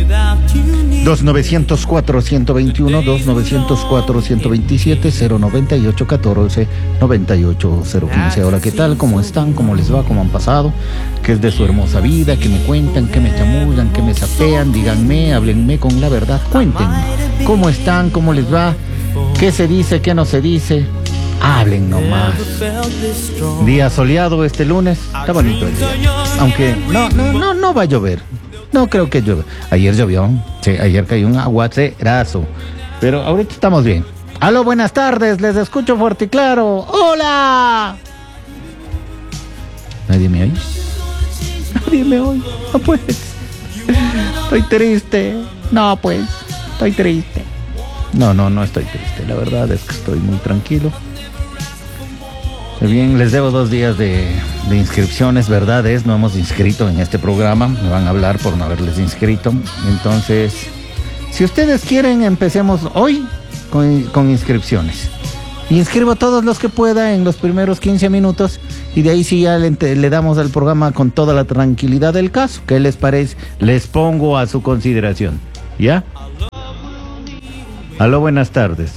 2904-121, 2904-127, 098-14-98-015. Ahora, ¿qué tal? ¿Cómo están? ¿Cómo les va? ¿Cómo han pasado? ¿Qué es de su hermosa vida? ¿Qué me cuentan? ¿Qué me chamullan? ¿Qué me sapean? Díganme, háblenme con la verdad. Cuéntenme. ¿Cómo están? ¿Cómo les va? ¿Qué se dice? ¿Qué no se dice? Hablen nomás. Día soleado este lunes. Está bonito el día. Aunque no va a llover. No creo que llueva. Ayer llovió. Sí, ayer cayó un aguacerazo. Pero ahorita estamos bien. Aló, buenas tardes. Les escucho fuerte y claro. ¡Hola! ¿Nadie me oye? Nadie me oye. No pues. Estoy triste. No pues. Estoy triste. No estoy triste. La verdad es que estoy muy tranquilo. Bien, les debo 2 días de inscripciones, verdad es, no hemos inscrito en este programa, me van a hablar por no haberles inscrito. Entonces, si ustedes quieren, empecemos hoy con inscripciones. Inscribo a todos los que pueda en los primeros 15 minutos y de ahí sí ya le damos al programa con toda la tranquilidad del caso. ¿Qué les parece? Les pongo a su consideración, ¿ya? Aló, buenas tardes.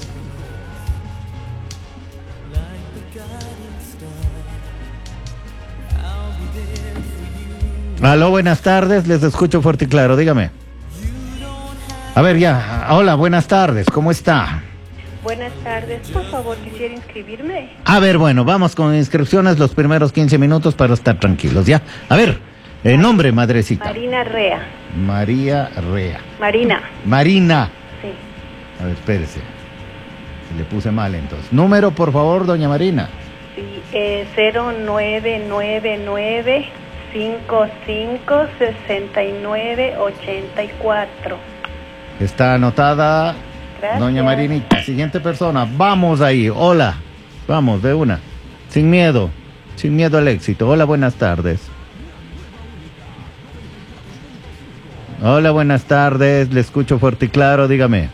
Aló, buenas tardes, les escucho fuerte y claro, dígame. A ver, ya, hola, buenas tardes, ¿cómo está? Buenas tardes, por favor, quisiera inscribirme. A ver, bueno, vamos con inscripciones los primeros 15 minutos para estar tranquilos, ¿ya? A ver, nombre, madrecita. Marina Rea. María Rea. Marina. Sí. A ver, espérese, le puse mal entonces. Número, por favor, doña Marina. Sí, 0999 556984. Está anotada. Gracias. Doña Marinita. Siguiente persona. Vamos ahí. Hola. Vamos, de una. Sin miedo al éxito. Hola, buenas tardes. Hola, buenas tardes. Le escucho fuerte y claro. Dígame.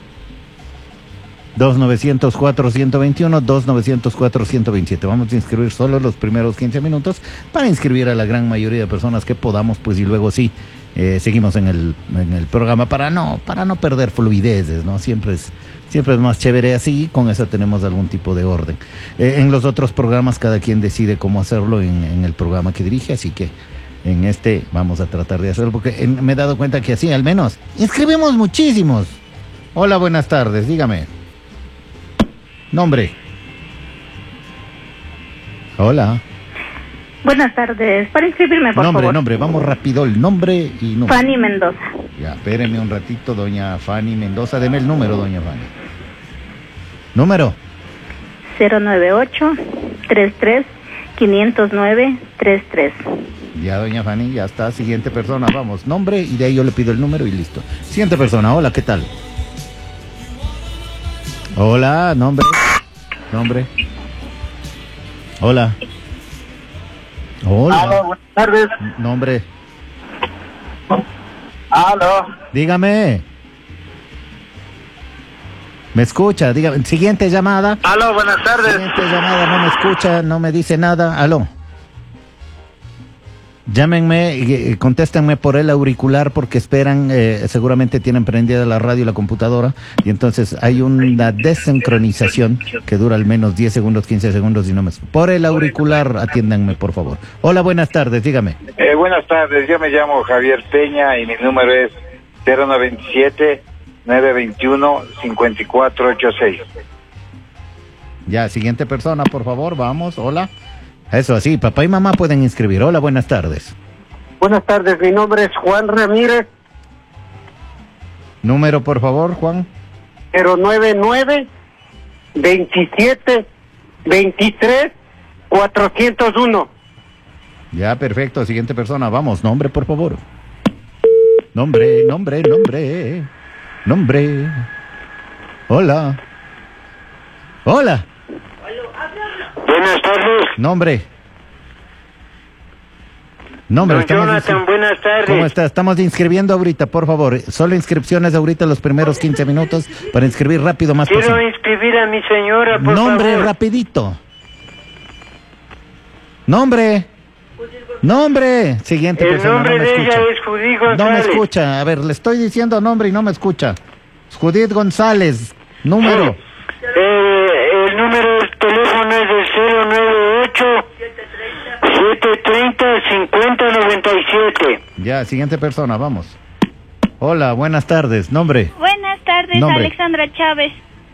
2904-121, 2904-127. Vamos a inscribir solo los primeros 15 minutos para inscribir a la gran mayoría de personas que podamos, pues, y luego sí, seguimos en el programa para no perder fluideces, ¿no? Siempre es más chévere así, con eso tenemos algún tipo de orden. En los otros programas cada quien decide cómo hacerlo en el programa que dirige, así que en este vamos a tratar de hacerlo, porque me he dado cuenta que así al menos inscribimos muchísimos. Hola, buenas tardes, dígame. Nombre. Hola. Buenas tardes, para inscribirme, por favor. Nombre, vamos rápido, el nombre y número. Fanny Mendoza. Ya, espéreme un ratito, doña Fanny Mendoza, deme el número, doña Fanny. Número. 098-33-509-33. Ya, doña Fanny, ya está. Siguiente persona, vamos, nombre y de ahí yo le pido el número y listo. Siguiente persona, hola, ¿qué tal? Hola, nombre. Hola. Aló, buenas tardes. Nombre. Aló. Dígame. ¿Me escucha? Dígame. Siguiente llamada. Aló, buenas tardes. Siguiente llamada, no me escucha, no me dice nada. Aló. Llámenme, contéstenme por el auricular porque esperan, seguramente tienen prendida la radio y la computadora y entonces hay una desincronización que dura al menos 10 segundos, 15 segundos y no me... Por el auricular, atiéndanme por favor. Hola, buenas tardes, dígame. Buenas tardes, yo me llamo Javier Peña y mi número es 097-921-5486. Ya, siguiente persona, por favor, vamos, hola. Eso, así, papá y mamá pueden inscribir. Hola, buenas tardes. Buenas tardes, mi nombre es Juan Ramírez. Número, por favor, Juan. 099-27-23-401. Ya, perfecto, siguiente persona, vamos, nombre, por favor. Nombre. Hola. Buenas tardes. Nombre, Jonathan, buenas tardes. ¿Cómo está? Estamos inscribiendo ahorita, por favor. Solo inscripciones ahorita los primeros 15 minutos para inscribir rápido más Quiero personas. inscribir a mi señora, por Nombre favor. rapidito. Nombre. Nombre. Siguiente El persona, nombre no me de escucha. ella es Judith González. No me escucha. A ver, le estoy diciendo nombre y no me escucha. Judith González. Número. El número de teléfono es el 098-730-5097. Ya, siguiente persona, vamos. Hola, buenas tardes. Nombre. Buenas tardes, Nombre. Alexandra Chávez.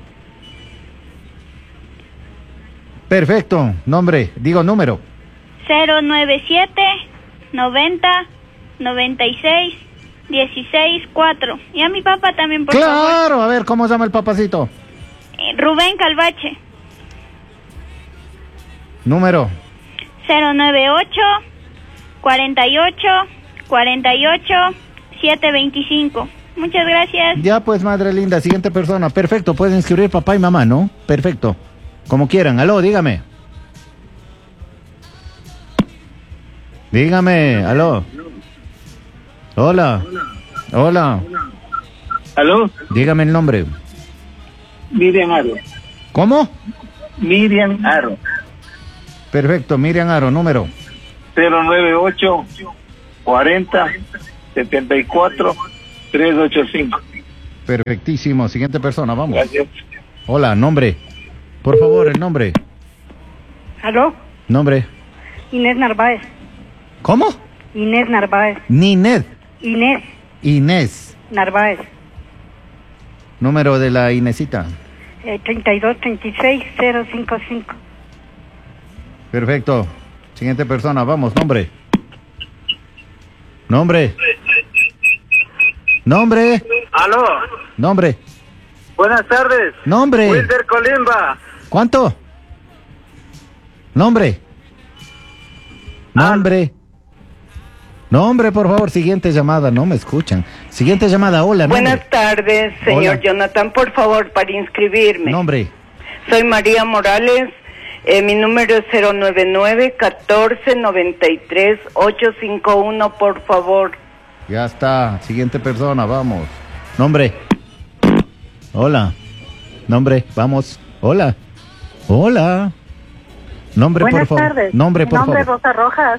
Perfecto. Nombre. Digo número. 097 90 96 16 4. Y a mi papá también, por favor. Claro. A ver, ¿cómo se llama el papacito? Rubén Calvache. Número. 098 48 48 725. Muchas gracias. Ya pues, madre linda, siguiente persona. Perfecto, pueden inscribir papá y mamá, ¿no? Perfecto. Como quieran. Aló, dígame. Dígame, aló. Hola. Hola. ¿Aló? Dígame el nombre. Miriam Aro. ¿Cómo? Miriam Aro. Perfecto, Miriam Aro, número. 098 40 74 385. Perfectísimo, siguiente persona, vamos. Gracias. Hola, nombre. Por favor, el nombre. ¿Aló? Nombre. Inés Narváez. ¿Cómo? Inés Narváez. Nined. Inés Inés. Narváez. Número de la Inesita. 32 36 055. Perfecto. Siguiente persona, vamos, nombre. Nombre. Nombre. ¿Aló? Nombre. Buenas tardes. Nombre. Wilder Colimba. ¿Cuánto? Nombre. Nombre. Nombre, por favor, siguiente llamada, no me escuchan. Siguiente llamada, hola, nombre. Buenas tardes, señor Hola. Jonathan, por favor, para inscribirme. Nombre. Soy María Morales, mi número es 099-1493-851, por favor. Ya está, siguiente persona, vamos. Nombre. Hola. Nombre, vamos. Hola. Hola. Nombre, Buenas por favor. tardes. Nombre, Mi por nombre es favor. Rosa Rojas.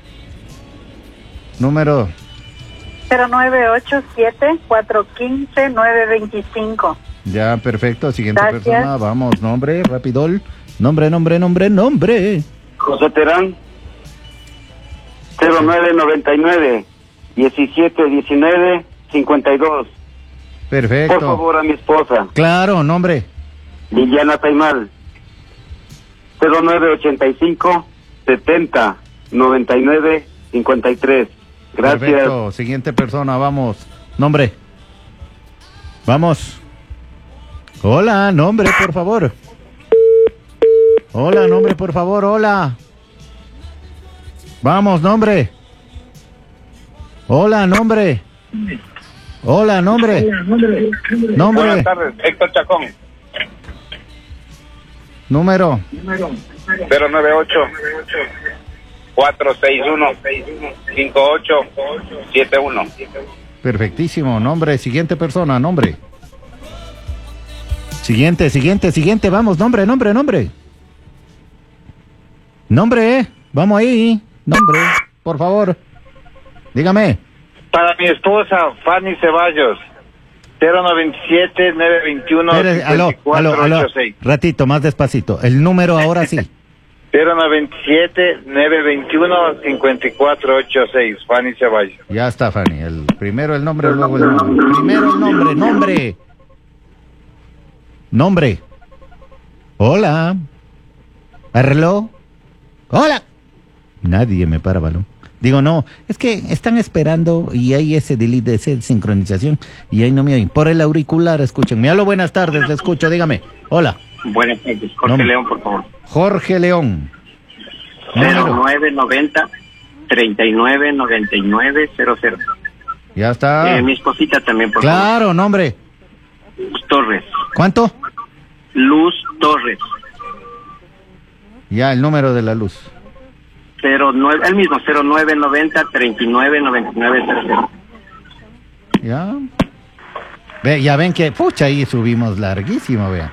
Número. 0987 415 925. Ya, perfecto. Siguiente Gracias. persona, vamos. Nombre, rapidol. Nombre, nombre, nombre, nombre. José Terán. 0999 1719 52. Perfecto. Por favor, a mi esposa, Claro, nombre. Liliana Taimal. 0985 70 99 53. Gracias. Perfecto. Siguiente persona, vamos. Nombre. Vamos. Hola, nombre, por favor. Hola, nombre, por favor, hola. Vamos, nombre. Hola, nombre. Hola, nombre. Nombre. Buenas tardes, Héctor Chacón. Número. 098 461 5871. Perfectísimo, nombre. Siguiente persona, nombre. Siguiente, siguiente, siguiente. Vamos, nombre, nombre, nombre. Nombre, vamos ahí. Nombre, por favor. Dígame. Para mi esposa, Fanny Ceballos. 097 921 Espere, aló, aló, aló. 5486. Ratito, más despacito. El número ahora sí. 097 921 5486. Fanny Ceballos. Ya está, Fanny. El primero el nombre, luego el nombre. Primero el nombre, nombre. Nombre. Hola. ¿Arlo? Hola. Nadie me para, balón. Digo, no, es que están esperando y hay ese delete, esa sincronización y ahí no me oyen. Por el auricular, escúchenme. Aló, buenas tardes, le escucho, dígame. Hola. Buenas tardes. Jorge Nombre. León, por favor. Jorge León. Número. 0990 39 99 00. Ya está. Mi esposita también, por favor. Claro, nombre. Luz Torres. ¿Cuánto? Luz Torres. Ya, el número de la luz. 09, el mismo, 0990 39 99 00. Ya. Ve, ya ven que, pucha, ahí subimos larguísimo, vean.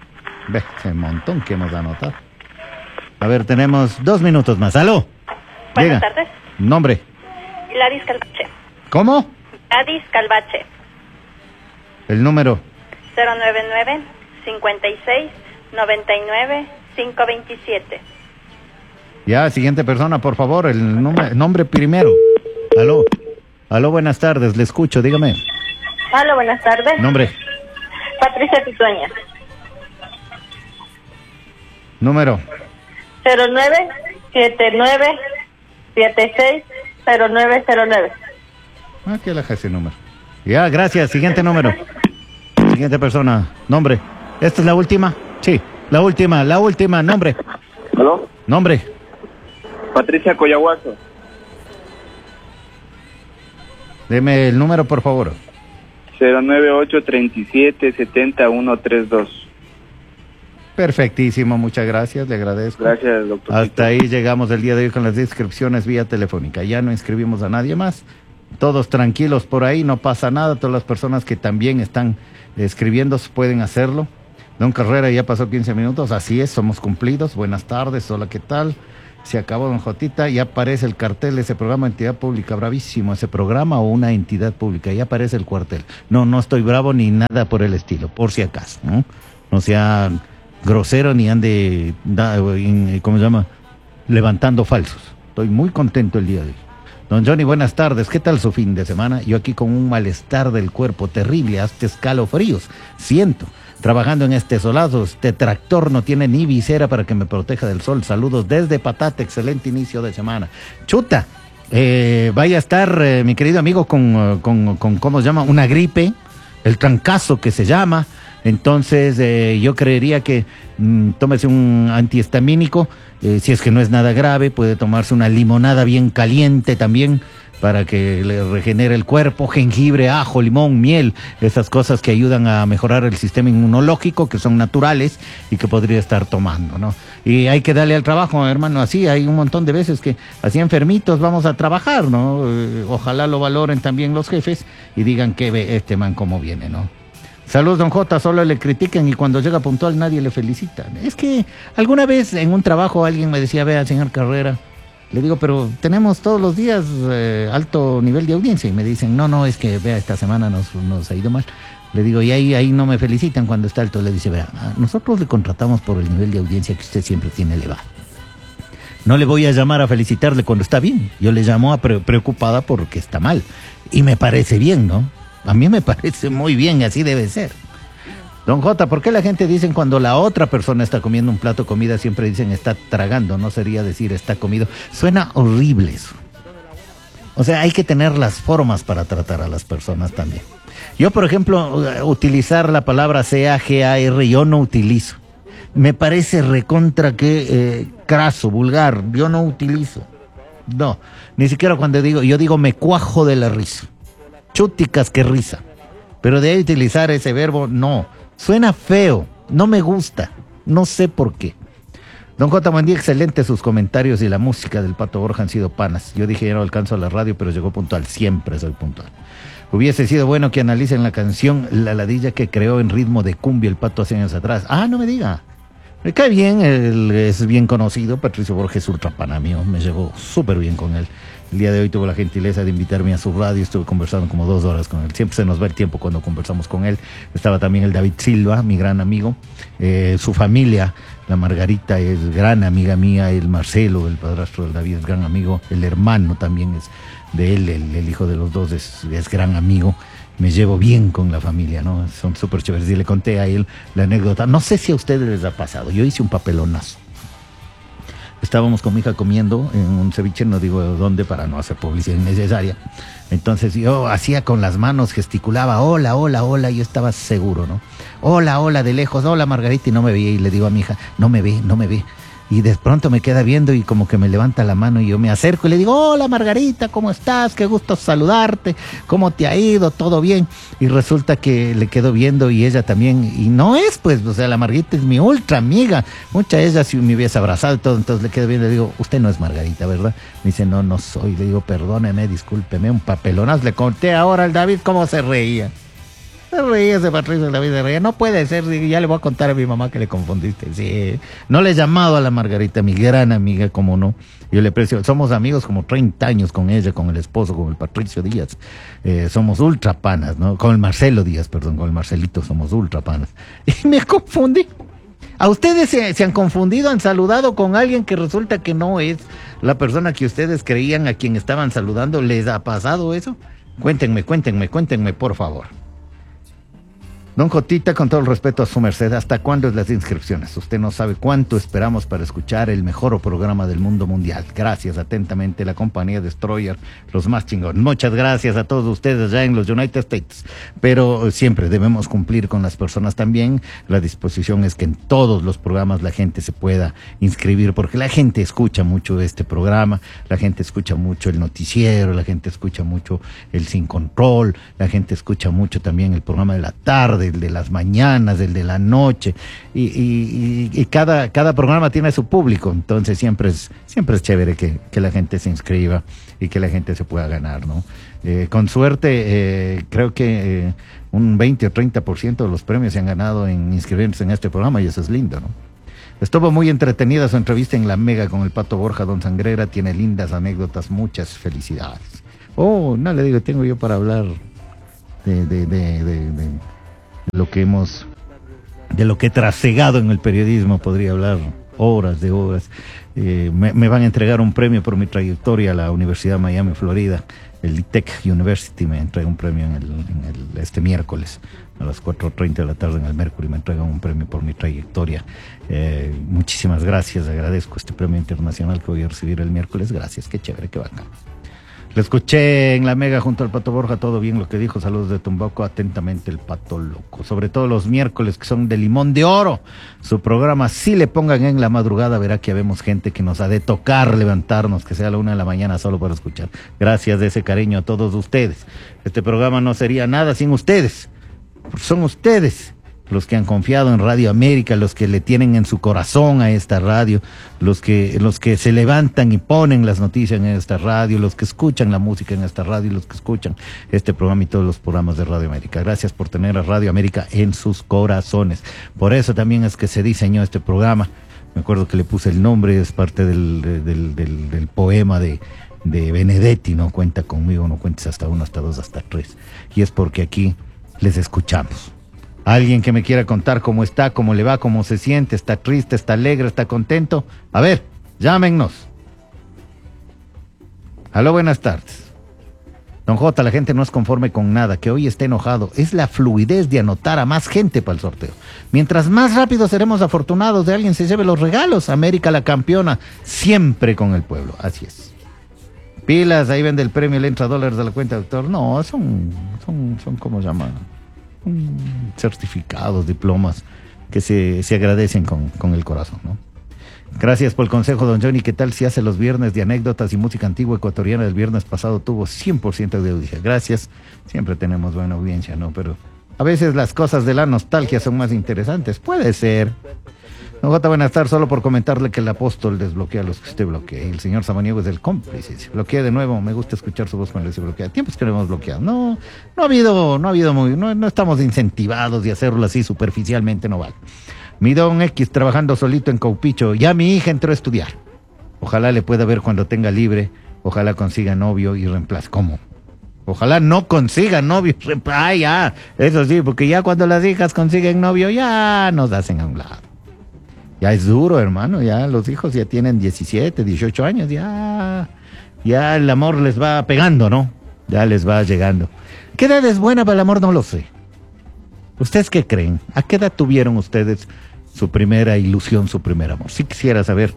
Ve, ese montón que hemos anotado. A ver, tenemos 2 minutos más. ¡Aló! Diga. Buenas tardes. Nombre. Gladys Calvache. ¿Cómo? Gladys Calvache. El número. 099 56 99 527. Ya, siguiente persona, por favor, el nombre primero. Aló, buenas tardes, le escucho, dígame. Hola, buenas tardes. Nombre. Patricia Pitueña. Número. 09 79 76 0909. Aquí la ese número. Ya, gracias, siguiente número. Siguiente persona, nombre. ¿Esta es la última? Sí, la última, nombre. ¿Aló? Nombre. Patricia Coyahuaso. Deme el número, por favor. 098 37 70 132. Perfectísimo, muchas gracias, le agradezco. Gracias, doctor. Hasta ahí llegamos el día de hoy con las inscripciones vía telefónica. Ya no inscribimos a nadie más. Todos tranquilos por ahí, no pasa nada. Todas las personas que también están escribiendo pueden hacerlo. Don Carrera, ya pasó 15 minutos, así es, somos cumplidos. Buenas tardes, hola, ¿qué tal? Se acabó, don Jotita, ya aparece el cartel de ese programa, entidad pública, bravísimo ese programa o una entidad pública, ya aparece el cuartel. No estoy bravo ni nada por el estilo, por si acaso, ¿no? No sea grosero ni ande, ¿cómo se llama? Levantando falsos. Estoy muy contento el día de hoy. Don Johnny, buenas tardes, ¿qué tal su fin de semana? Yo aquí con un malestar del cuerpo terrible, hasta escalofríos, siento. Trabajando en este solazo, este tractor no tiene ni visera para que me proteja del sol. Saludos desde Patate, excelente inicio de semana. Chuta, vaya a estar, mi querido amigo, con ¿cómo se llama? Una gripe, el trancazo que se llama. Entonces, yo creería que tómese un antihistamínico, si es que no es nada grave, puede tomarse una limonada bien caliente también, para que le regenere el cuerpo, jengibre, ajo, limón, miel, esas cosas que ayudan a mejorar el sistema inmunológico, que son naturales y que podría estar tomando, ¿no? Y hay que darle al trabajo, hermano, así hay un montón de veces que así enfermitos vamos a trabajar, ¿no? Ojalá lo valoren también los jefes y digan que ve este man cómo viene, ¿no? Saludos, don J, solo le critican y cuando llega puntual nadie le felicita. Es que alguna vez en un trabajo alguien me decía, vea, señor Carrera, le digo, pero tenemos todos los días alto nivel de audiencia. Y me dicen, no, es que, vea, esta semana nos ha ido mal. Le digo, y ahí no me felicitan cuando está alto. Le dice, vea, nosotros le contratamos por el nivel de audiencia que usted siempre tiene elevado. No le voy a llamar a felicitarle cuando está bien. Yo le llamo preocupada porque está mal. Y me parece bien, ¿no? A mí me parece muy bien y así debe ser. Don J, ¿por qué la gente dice cuando la otra persona está comiendo un plato de comida siempre dicen está tragando? No sería decir está comido. Suena horrible eso. O sea, hay que tener las formas para tratar a las personas también. Yo, por ejemplo, utilizar la palabra C-A-G-A-R, yo no utilizo. Me parece recontra que craso, vulgar. Yo no utilizo. No, ni siquiera cuando yo digo me cuajo de la risa. Chúticas que risa. Pero de utilizar ese verbo, no. Suena feo, no me gusta, no sé por qué. Don J. Mandí, excelente sus comentarios y la música del Pato Borja han sido panas. Yo dije ya no alcanzo a la radio, pero llegó puntual, siempre soy puntual. Hubiese sido bueno que analicen la canción La Ladilla que creó en ritmo de cumbia el Pato hace años atrás. Ah, no me diga. Me cae bien, él es bien conocido, Patricio Borges ultrapana mío, me llevó súper bien con él. El día de hoy tuvo la gentileza de invitarme a su radio, estuve conversando como 2 horas con él. Siempre se nos va el tiempo cuando conversamos con él. Estaba también el David Silva, mi gran amigo. Su familia, la Margarita, es gran amiga mía. El Marcelo, el padrastro del David, es gran amigo. El hermano también es de él, el hijo de los dos es gran amigo. Me llevo bien con la familia, ¿no? Son súper chéveres. Y le conté a él la anécdota. No sé si a ustedes les ha pasado. Yo hice un papelonazo. Estábamos con mi hija comiendo en un ceviche, no digo dónde para no hacer publicidad innecesaria. Entonces yo hacía con las manos, gesticulaba, hola, hola, hola, yo estaba seguro, ¿no? Hola, hola, de lejos, hola Margarita, y no me veía, y le digo a mi hija, no me ve. Y de pronto me queda viendo y como que me levanta la mano y yo me acerco y le digo, hola Margarita, ¿cómo estás? Qué gusto saludarte, ¿cómo te ha ido? ¿Todo bien? Y resulta que le quedo viendo y ella también, y no es pues, o sea, la Margarita es mi ultra amiga, mucha ella si me hubiese abrazado y todo, entonces le quedo viendo y le digo, usted no es Margarita, ¿verdad? Me dice, no soy, le digo, perdóneme, discúlpeme, un papelonazo, le conté ahora al David cómo se reía. Se reía ese Patricio de la vida, reía. No puede ser, ya le voy a contar a mi mamá que le confundiste. Sí, no le he llamado a la Margarita, mi gran amiga, como no. Yo le aprecio, somos amigos como 30 años con ella, con el esposo, con el Patricio Díaz. Somos ultra panas, ¿no? Con el Marcelo Díaz, perdón, con el Marcelito somos ultra panas. Y me confundí. ¿A ustedes se han confundido, han saludado con alguien que resulta que no es la persona que ustedes creían a quien estaban saludando? ¿Les ha pasado eso? Cuéntenme, por favor. Don Jotita, con todo el respeto a su merced, ¿hasta cuándo es las inscripciones? Usted no sabe cuánto esperamos para escuchar el mejor programa del mundo mundial. Gracias, atentamente, la compañía Destroyer, los más chingones. Muchas gracias a todos ustedes ya en los United States. Pero siempre debemos cumplir con las personas también. La disposición es que en todos los programas la gente se pueda inscribir, porque la gente escucha mucho este programa, la gente escucha mucho el noticiero, la gente escucha mucho el Sin Control, la gente escucha mucho también el programa de la tarde, el de las mañanas, el de la noche, y cada programa tiene su público, entonces siempre es chévere que la gente se inscriba y que la gente se pueda ganar, ¿no? Con suerte, creo que un 20 o 30% de los premios se han ganado en inscribirse en este programa, y eso es lindo, ¿no? Estuvo muy entretenida su entrevista en La Mega con el Pato Borja. Don Sangrera tiene lindas anécdotas, muchas felicidades. Oh, no le digo, tengo yo para hablar de lo que de lo que he trasegado en el periodismo, podría hablar horas de horas. Me van a entregar un premio por mi trayectoria a la Universidad de Miami, Florida. El ITEC University me entrega un premio este miércoles a las 4:30 de la tarde en el Mercury. Me entregan un premio por mi trayectoria. Muchísimas gracias, agradezco este premio internacional que voy a recibir el miércoles. Gracias, qué chévere, qué bacán. Le escuché en La Mega junto al Pato Borja, todo bien lo que dijo. Saludos de Tumbaco, atentamente el Pato Loco. Sobre todo los miércoles que son de limón de oro. Su programa, si le pongan en la madrugada, verá que habemos gente que nos ha de tocar levantarnos, que sea a la 1 de la mañana solo para escuchar. Gracias de ese cariño a todos ustedes. Este programa no sería nada sin ustedes. Son ustedes los que han confiado en Radio América, los que le tienen en su corazón a esta radio, los que se levantan y ponen las noticias en esta radio, los que escuchan la música en esta radio, los que escuchan este programa y todos los programas de Radio América. Gracias por tener a Radio América en sus corazones. Por eso también es que se diseñó este programa. Me acuerdo que le puse el nombre, es parte del poema de Benedetti, no cuenta conmigo, no cuentes hasta 1, hasta 2, hasta 3. Y es porque aquí les escuchamos. Alguien que me quiera contar cómo está, cómo le va, cómo se siente, está triste, está alegre, está contento. A ver, llámennos. Aló, buenas tardes. Don J, la gente no es conforme con nada, que hoy esté enojado. Es la fluidez de anotar a más gente para el sorteo. Mientras más rápido seremos afortunados de alguien se lleve los regalos. América la campeona, siempre con el pueblo. Así es. Pilas, ahí vende el premio, le entra $, a la cuenta, doctor. No, son ¿cómo se llama? Certificados, diplomas que se agradecen con el corazón, ¿no? Gracias por el consejo, don Johnny. ¿Qué tal si hace los viernes de anécdotas y música antigua ecuatoriana? El viernes pasado tuvo 100% de audiencia. Gracias, siempre tenemos buena audiencia, ¿no? Pero a veces las cosas de la nostalgia son más interesantes. Puede ser. Don Jota, buenas tardes. Solo por comentarle que el apóstol desbloquea a los que usted bloquea. El señor Samaniego es el cómplice. Se bloquea de nuevo. Me gusta escuchar su voz cuando dice bloquea. Tiempos que lo hemos bloqueado. No estamos incentivados de hacerlo así superficialmente, no vale. Mi don X trabajando solito en Caupicho. Ya mi hija entró a estudiar. Ojalá le pueda ver cuando tenga libre. Ojalá consiga novio y reemplace. ¿Cómo? Ojalá no consiga novio y reemplace. Ah, ya. Eso sí, porque ya cuando las hijas consiguen novio, ya nos hacen a un lado. Ya es duro, hermano, ya los hijos ya tienen 17, 18 años, ya el amor les va pegando, ¿no? Ya les va llegando. ¿Qué edad es buena para el amor? No lo sé. ¿Ustedes qué creen? ¿A qué edad tuvieron ustedes su primera ilusión, su primer amor? Sí quisiera saber.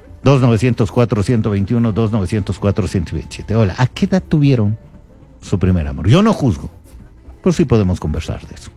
2904-121, 2904-127. Hola, ¿a qué edad tuvieron su primer amor? Yo no juzgo, pero sí podemos conversar de eso.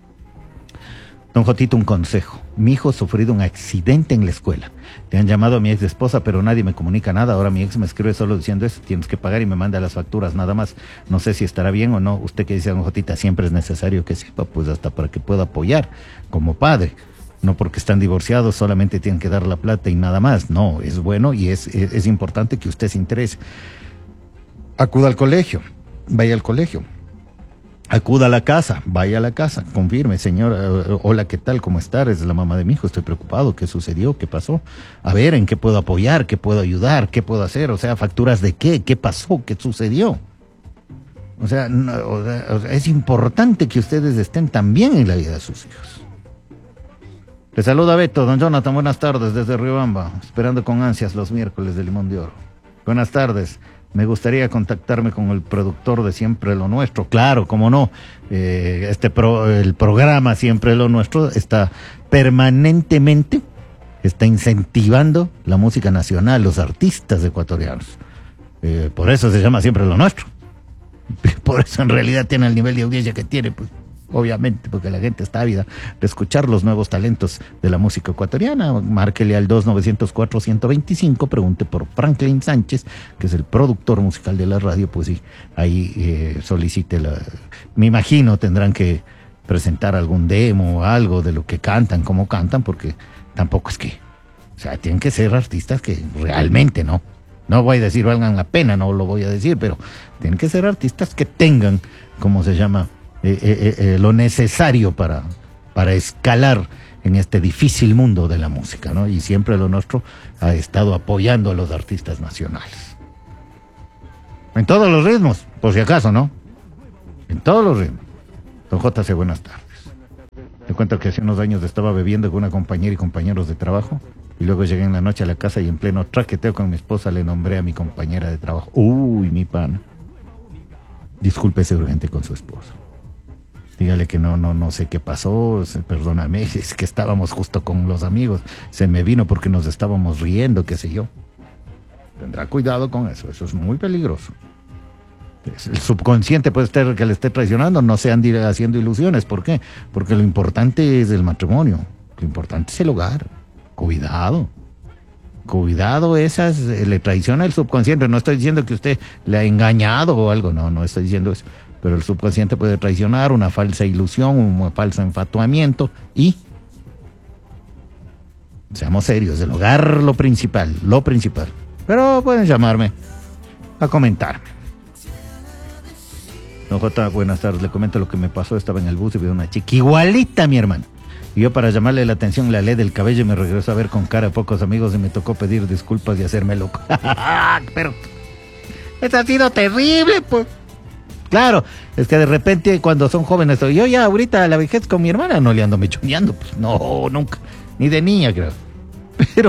Don Jotito, un consejo. Mi hijo ha sufrido un accidente en la escuela. Le han llamado a mi ex esposa, pero nadie me comunica nada. Ahora mi ex me escribe solo diciendo eso. Tienes que pagar y me manda las facturas, nada más. No sé si estará bien o no. Usted que dice, don Jotita, siempre es necesario que sepa, pues hasta para que pueda apoyar como padre. No porque están divorciados, solamente tienen que dar la plata y nada más. No, es bueno y es importante que usted se interese. Acuda al colegio. Vaya al colegio. Acuda a la casa, vaya a la casa, confirme, señora, hola, ¿qué tal? ¿Cómo está? Es la mamá de mi hijo, estoy preocupado, ¿qué sucedió? ¿Qué pasó? A ver, ¿en qué puedo apoyar? ¿Qué puedo ayudar? ¿Qué puedo hacer? O sea, ¿facturas de qué? ¿Qué pasó? ¿Qué sucedió? O sea, es importante que ustedes estén también en la vida de sus hijos. Les saluda Beto, don Jonathan, buenas tardes desde Riobamba, esperando con ansias los miércoles de Limón de Oro. Buenas tardes. Me gustaría contactarme con el productor de Siempre lo Nuestro. Claro, cómo no. El programa Siempre lo Nuestro está permanentemente incentivando la música nacional, los artistas ecuatorianos. Por eso se llama Siempre lo Nuestro. Por eso en realidad tiene el nivel de audiencia que tiene, pues. Obviamente, porque la gente está ávida de escuchar los nuevos talentos de la música ecuatoriana. Márquele al 2904-125, pregunte por Franklin Sánchez, que es el productor musical de la radio, pues sí, ahí solicite me imagino tendrán que presentar algún demo o algo de lo que cantan, cómo cantan, porque tampoco es que, o sea, tienen que ser artistas que realmente no voy a decir valgan la pena, no lo voy a decir, pero tienen que ser artistas que tengan, ¿cómo se llama?, lo necesario para escalar en este difícil mundo de la música, ¿no? Y Siempre lo Nuestro ha estado apoyando a los artistas nacionales. En todos los ritmos, por si acaso, ¿no? En todos los ritmos. Don JC, buenas tardes. Te cuento que hace unos años estaba bebiendo con una compañera y compañeros de trabajo, y luego llegué en la noche a la casa y en pleno traqueteo con mi esposa le nombré a mi compañera de trabajo. Uy, mi pana. Discúlpese urgente con su esposo. Dígale que no sé qué pasó, perdóname, es que estábamos justo con los amigos, se me vino porque nos estábamos riendo, qué sé yo. Tendrá cuidado con eso es muy peligroso. El subconsciente puede ser que le esté traicionando, no se ande haciendo ilusiones. ¿Por qué? Porque lo importante es el matrimonio, lo importante es el hogar. Cuidado, le traiciona el subconsciente. No estoy diciendo que usted le ha engañado o algo, no estoy diciendo eso. Pero el subconsciente puede traicionar, una falsa ilusión, un falso enfatuamiento y seamos serios, el hogar lo principal. Pero pueden llamarme a comentarme. No, Jota, buenas tardes, le comento lo que me pasó, estaba en el bus y vi una chica igualita a mi hermano. Y yo para llamarle la atención le alé del cabello y me regresó a ver con cara de pocos amigos y me tocó pedir disculpas y hacerme loco. Pero eso ha sido terrible, pues. Claro, es que de repente cuando son jóvenes, yo ya ahorita a la vejez con mi hermana no le ando mechoneando, pues no, nunca, ni de niña creo, pero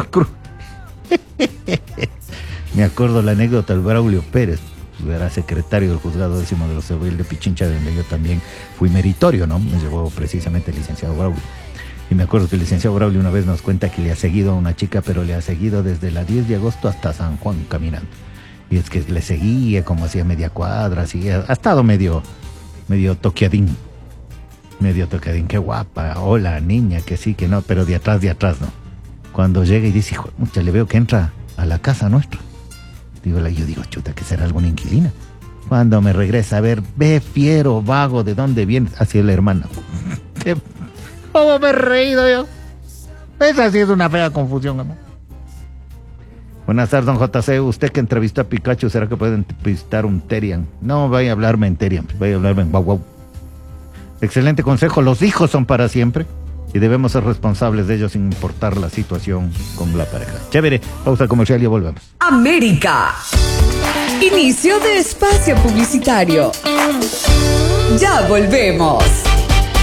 me acuerdo la anécdota del Braulio Pérez, era secretario del juzgado 10º de los Civil de Pichincha, donde yo también fui meritorio, ¿no? Me llevó precisamente el licenciado Braulio, y me acuerdo que el licenciado Braulio una vez nos cuenta que le ha seguido a una chica, pero le ha seguido desde la 10 de agosto hasta San Juan caminando. Y es que le seguía como hacía media cuadra, así, ha estado medio toqueadín, qué guapa, hola niña, que sí, que no, pero de atrás no. Cuando llega y dice, hijo, mucha, le veo que entra a la casa nuestra. Yo digo, chuta, que será alguna inquilina. Cuando me regresa a ver, ve fiero, vago, ¿de dónde vienes? Así es la hermana. ¿Cómo me he reído yo? Esa sí es una fea confusión, amor. Buenas tardes, don JC. Usted que entrevistó a Pikachu, ¿será que puede entrevistar un Terian? No, vaya a hablarme en Terian, vaya a hablarme en Guau. Excelente consejo, los hijos son para siempre y debemos ser responsables de ellos sin importar la situación con la pareja. Chévere, pausa comercial y volvemos. América. Inicio de espacio publicitario. Ya volvemos.